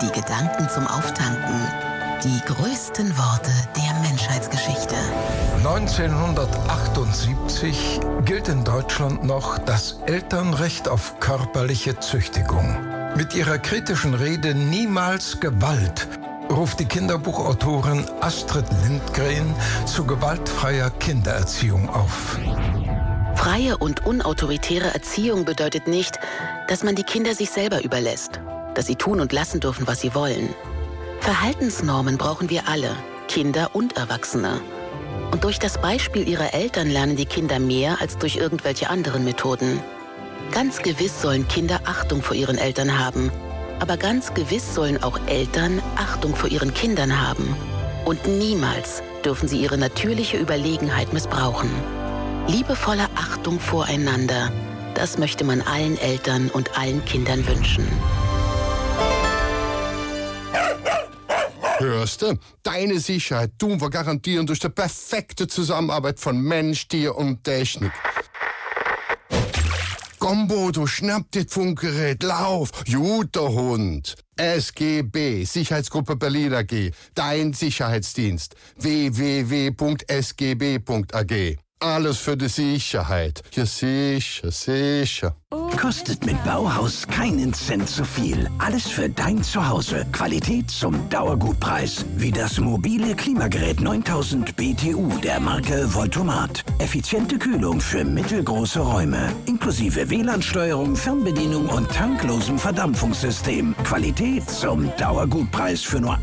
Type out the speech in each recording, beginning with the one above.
die Gedanken zum Auftanken. Die größten Worte der Menschheitsgeschichte. 1978 gilt in Deutschland noch das Elternrecht auf körperliche Züchtigung. Mit ihrer kritischen Rede "Niemals Gewalt" ruft die Kinderbuchautorin Astrid Lindgren zu gewaltfreier Kindererziehung auf. Freie und unautoritäre Erziehung bedeutet nicht, dass man die Kinder sich selber überlässt, dass sie tun und lassen dürfen, was sie wollen. Verhaltensnormen brauchen wir alle, Kinder und Erwachsene. Und durch das Beispiel ihrer Eltern lernen die Kinder mehr als durch irgendwelche anderen Methoden. Ganz gewiss sollen Kinder Achtung vor ihren Eltern haben, aber ganz gewiss sollen auch Eltern Achtung vor ihren Kindern haben. Und niemals dürfen sie ihre natürliche Überlegenheit missbrauchen. Liebevolle Achtung voreinander, das möchte man allen Eltern und allen Kindern wünschen. Hörst du? Deine Sicherheit tun wir garantieren durch die perfekte Zusammenarbeit von Mensch, Tier und Technik. Komm, Bodo, schnapp dir das Funkgerät, lauf, guter Hund. SGB, Sicherheitsgruppe Berlin AG, dein Sicherheitsdienst. www.sgb.ag. Alles für die Sicherheit. Ja, sicher, sicher. Kostet mit Bauhaus keinen Cent zu viel. Alles für dein Zuhause. Qualität zum Dauergutpreis. Wie das mobile Klimagerät 9000 BTU der Marke Voltomat. Effiziente Kühlung für mittelgroße Räume. Inklusive WLAN-Steuerung, Fernbedienung und tanklosem Verdampfungssystem. Qualität zum Dauergutpreis für nur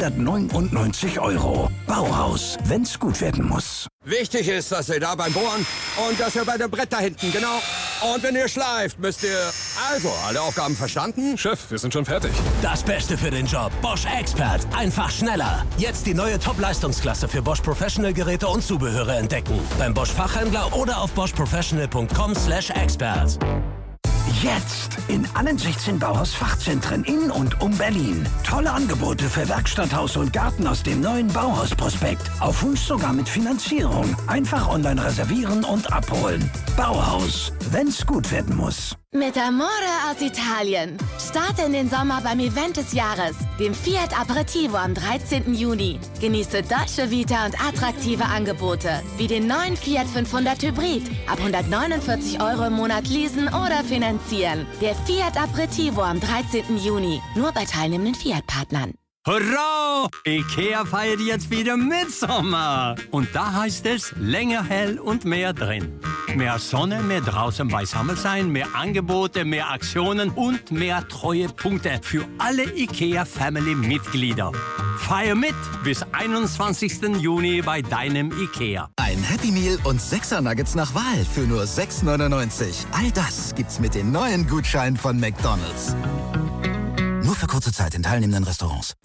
199 €. Bauhaus, wenn's gut werden muss. Wichtig ist, dass ihr da beim Bohren und dass ihr bei dem Brett da hinten, genau. Und wenn ihr schleift, müsst ihr... Also, alle Aufgaben verstanden? Chef, wir sind schon fertig. Das Beste für den Job. Bosch Expert. Einfach schneller. Jetzt die neue Top-Leistungsklasse für Bosch Professional-Geräte und Zubehöre entdecken. Beim Bosch Fachhändler oder auf boschprofessional.com/expert. Jetzt in allen 16 Bauhaus-Fachzentren in und um Berlin. Tolle Angebote für Werkstatt, Haus und Garten aus dem neuen Bauhaus-Prospekt. Auf Wunsch sogar mit Finanzierung. Einfach online reservieren und abholen. Bauhaus, wenn's gut werden muss. Mit Amore aus Italien. Starte in den Sommer beim Event des Jahres, dem Fiat Aperitivo am 13. Juni. Genieße Dolce Vita und attraktive Angebote, wie den neuen Fiat 500 Hybrid. Ab 149 € im Monat leasen oder finanzieren. Der Fiat Aperitivo am 13. Juni. Nur bei teilnehmenden Fiat-Partnern. Hurra! IKEA feiert jetzt wieder Mitsommer. Und da heißt es, länger hell und mehr drin. Mehr Sonne, mehr draußen beisammen sein, mehr Angebote, mehr Aktionen und mehr Treuepunkte für alle IKEA-Family-Mitglieder. Feier mit bis 21. Juni bei deinem IKEA. Ein Happy Meal und 6er Nuggets nach Wahl für nur 6,99 €. All das gibt's mit den neuen Gutscheinen von McDonald's. Nur für kurze Zeit in teilnehmenden Restaurants.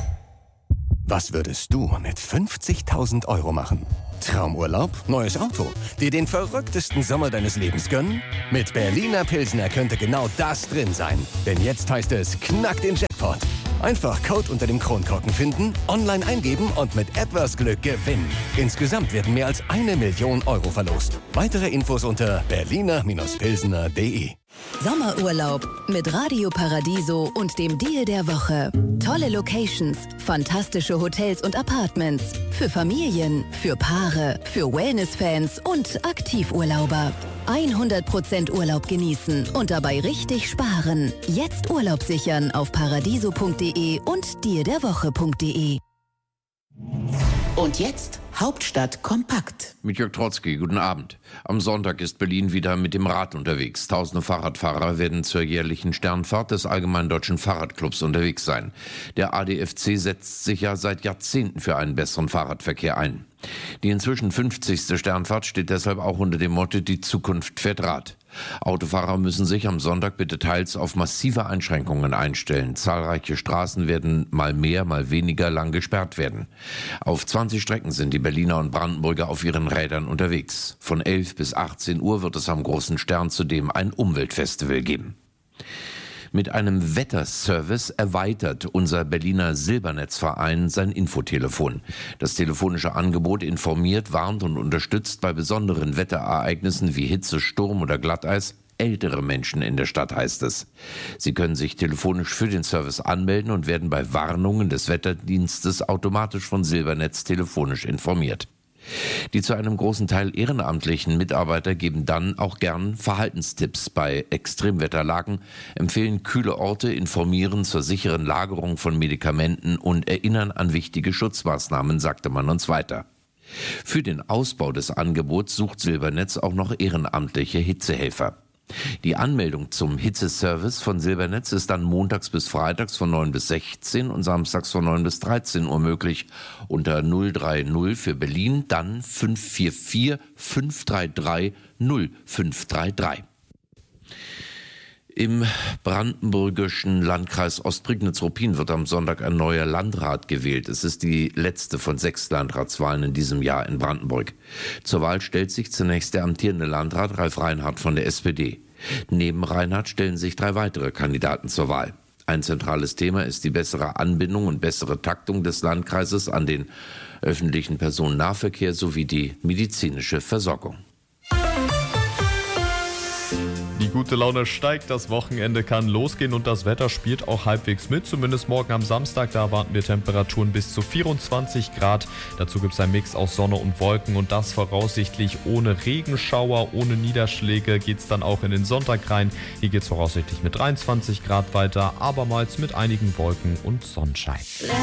Was würdest du mit 50.000 € machen? Traumurlaub? Neues Auto? Dir den verrücktesten Sommer deines Lebens gönnen? Mit Berliner Pilsner könnte genau das drin sein. Denn jetzt heißt es, knack den Jackpot. Einfach Code unter dem Kronkorken finden, online eingeben und mit etwas Glück gewinnen. Insgesamt werden mehr als 1 Million € verlost. Weitere Infos unter berliner-pilsner.de. Sommerurlaub mit Radio Paradiso und dem Deal der Woche. Tolle Locations, fantastische Hotels und Apartments. Für Familien, für Paare, für Wellness-Fans und Aktivurlauber. 100% Urlaub genießen und dabei richtig sparen. Jetzt Urlaub sichern auf paradiso.de und dealderwoche.de. Und jetzt Hauptstadt kompakt. Mit Jörg Trotzki, guten Abend. Am Sonntag ist Berlin wieder mit dem Rad unterwegs. Tausende Fahrradfahrer werden zur jährlichen Sternfahrt des Allgemeinen Deutschen Fahrradclubs unterwegs sein. Der ADFC setzt sich ja seit Jahrzehnten für einen besseren Fahrradverkehr ein. Die inzwischen 50. Sternfahrt steht deshalb auch unter dem Motto "Die Zukunft fährt Rad". Autofahrer müssen sich am Sonntag bitte teils auf massive Einschränkungen einstellen. Zahlreiche Straßen werden mal mehr, mal weniger lang gesperrt werden. Auf 20 Strecken sind die Berliner und Brandenburger auf ihren Rädern unterwegs. Von 11 bis 18 Uhr wird es am Großen Stern zudem ein Umweltfestival geben. Mit einem Wetterservice erweitert unser Berliner Silbernetzverein sein Infotelefon. Das telefonische Angebot informiert, warnt und unterstützt bei besonderen Wetterereignissen wie Hitze, Sturm oder Glatteis ältere Menschen in der Stadt, heißt es. Sie können sich telefonisch für den Service anmelden und werden bei Warnungen des Wetterdienstes automatisch von Silbernetz telefonisch informiert. Die zu einem großen Teil ehrenamtlichen Mitarbeiter geben dann auch gern Verhaltenstipps bei Extremwetterlagen, empfehlen kühle Orte, informieren zur sicheren Lagerung von Medikamenten und erinnern an wichtige Schutzmaßnahmen, sagte man uns weiter. Für den Ausbau des Angebots sucht Silbernetz auch noch ehrenamtliche Hitzehelfer. Die Anmeldung zum Hitzeservice von Silbernetz ist dann montags bis freitags von 9 bis 16 und samstags von 9 bis 13 Uhr möglich. Unter 030 für Berlin, dann 544 533 0533. Im brandenburgischen Landkreis Ostprignitz-Ruppin wird am Sonntag ein neuer Landrat gewählt. Es ist die letzte von 6 Landratswahlen in diesem Jahr in Brandenburg. Zur Wahl stellt sich zunächst der amtierende Landrat Ralf Reinhardt von der SPD. Neben Reinhardt stellen sich 3 weitere Kandidaten zur Wahl. Ein zentrales Thema ist die bessere Anbindung und bessere Taktung des Landkreises an den öffentlichen Personennahverkehr sowie die medizinische Versorgung. Die gute Laune steigt, das Wochenende kann losgehen und das Wetter spielt auch halbwegs mit. Zumindest morgen am Samstag, da erwarten wir Temperaturen bis zu 24 Grad. Dazu gibt es einen Mix aus Sonne und Wolken und das voraussichtlich ohne Regenschauer, ohne Niederschläge geht es dann auch in den Sonntag rein. Hier geht es voraussichtlich mit 23 Grad weiter, abermals mit einigen Wolken und Sonnenschein.